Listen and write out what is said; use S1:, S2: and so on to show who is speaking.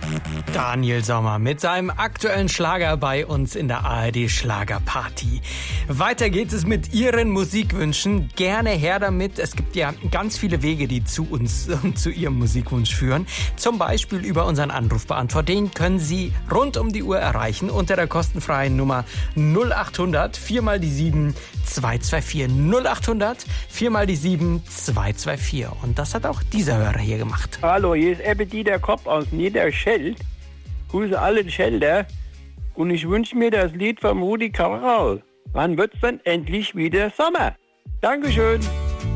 S1: Daniel Sommer mit seinem aktuellen Schlager bei uns in der ARD Schlagerparty. Weiter geht es mit Ihren Musikwünschen. Gerne her damit. Es gibt ja ganz viele Wege, die zu uns und zu Ihrem Musikwunsch führen. Zum Beispiel über unseren Anrufbeantworter. Den können Sie rund um die Uhr erreichen unter der kostenfreien Nummer 0800 4 mal die 7 224. 0800 4 mal die 7 224. Und das hat auch dieser Hörer hier gemacht.
S2: Hallo, hier ist Ebbe der Kopf aus Niederscheld. Grüße alle Schelder und ich wünsche mir das Lied von Rudi Carell. Wann wird's denn endlich wieder Sommer? Dankeschön.